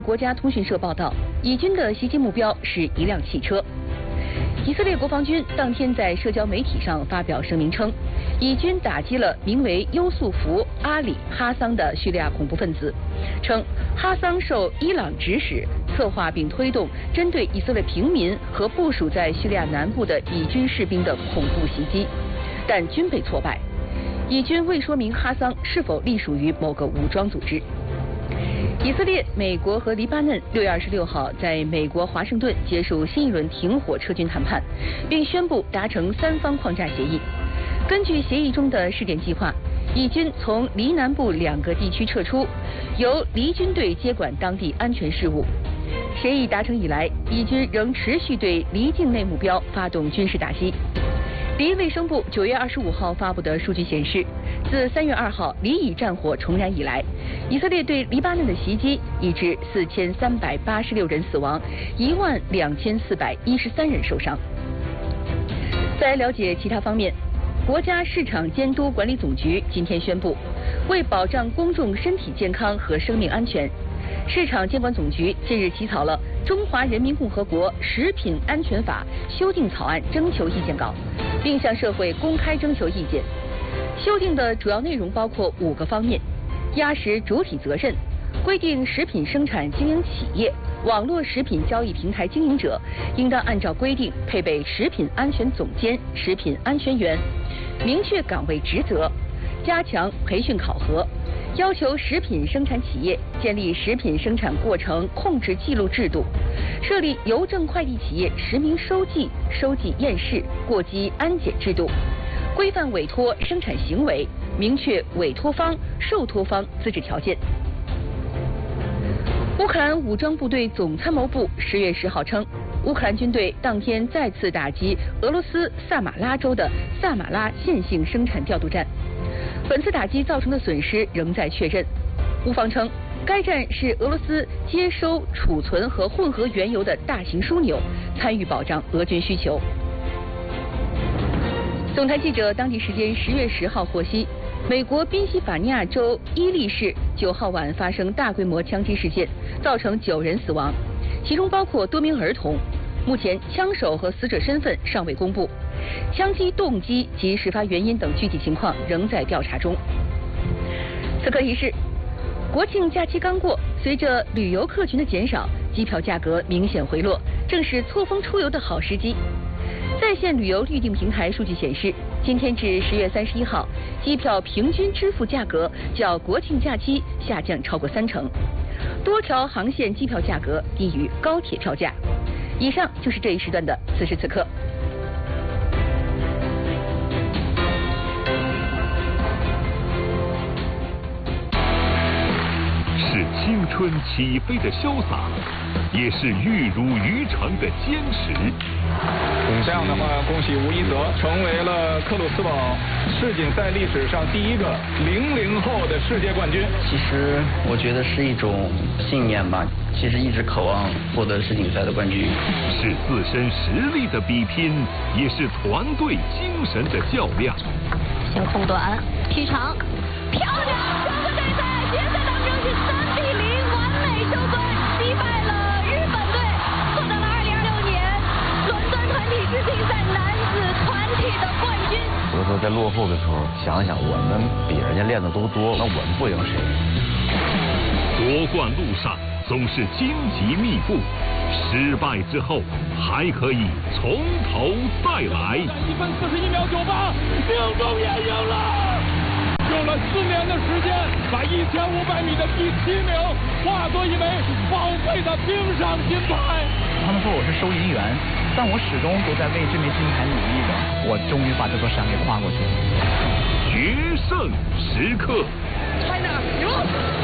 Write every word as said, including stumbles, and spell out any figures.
国家通讯社报道，以军的袭击目标是一辆汽车。以色列国防军当天在社交媒体上发表声明称，以军打击了名为优素福·阿里·哈桑的叙利亚恐怖分子，称哈桑受伊朗指使，策划并推动针对以色列平民和部署在叙利亚南部的以军士兵的恐怖袭击，但均被挫败。以军未说明哈桑是否隶属于某个武装组织。以色列、美国和黎巴嫩六月二十六号在美国华盛顿结束新一轮停火撤军谈判，并宣布达成三方框架协议。根据协议中的试点计划，以军从黎南部两个地区撤出，由黎军队接管当地安全事务。协议达成以来，以军仍持续对黎境内目标发动军事打击。黎卫生部九月二十五号发布的数据显示，自三月二号黎以战火重燃以来，以色列对黎巴嫩的袭击已致四千三百八十六人死亡，一万两千四百一十三人受伤。在了解其他方面，国家市场监督管理总局今天宣布，为保障公众身体健康和生命安全，市场监管总局近日起草了《中华人民共和国食品安全法》修订草案征求意见稿，并向社会公开征求意见。修订的主要内容包括五个方面：压实主体责任，规定食品生产经营企业、网络食品交易平台经营者应当按照规定配备食品安全总监、食品安全员，明确岗位职责，加强培训考核，要求食品生产企业建立食品生产过程控制记录制度，设立邮政快递企业实名收寄、收寄验视、过机安检制度，规范委托生产行为，明确委托方、受托方资质条件。乌克兰武装部队总参谋部十月十号称，乌克兰军队当天再次打击俄罗斯萨马拉州的萨马拉线性生产调度站。本次打击造成的损失仍在确认。乌方称，该站是俄罗斯接收、储存和混合原油的大型枢纽，参与保障俄军需求。总台记者当地时间十月十号获悉，美国宾夕法尼亚州伊利市九号晚发生大规模枪击事件，造成九人死亡，其中包括多名儿童。目前枪手和死者身份尚未公布，枪击动机及事发原因等具体情况仍在调查中。此刻提示，国庆假期刚过，随着旅游客群的减少，机票价格明显回落，正是错峰出游的好时机。在线旅游预订平台数据显示，今天至十月三十一号，机票平均支付价格较国庆假期下降超过三成，多条航线机票价格低于高铁票价。以上就是这一时段的此时此刻。 是青春起飞的潇洒，也是玉如渔船的坚持。 这样的话，恭喜吴一泽成为了克鲁斯堡世锦赛历史上第一个零零后的世界冠军。 其实我觉得是一种信念吧，其实一直渴望获得世锦赛的冠军。 是自身实力的比拼，也是团队精神的较量。 先控短，劈长，漂亮！中国队在决赛当中是三比零完美收官，击败了日本队，获得了二零二六年伦敦团体世锦赛男子团体的冠军。 有的时候在落后的时候，想想我们比人家练的都多，那我们不赢谁？ 夺冠路上总是荆棘密布，失败之后还可以从头再来。 一分四十一秒九八，命中也赢了。用了四年的时间，把一千五百米的第七名化作一枚宝贵的冰上金牌。 他们说我是收银员，但我始终都在为这枚金牌努力着。我终于把这座山给跨过去了。 决胜时刻。 China 赢了。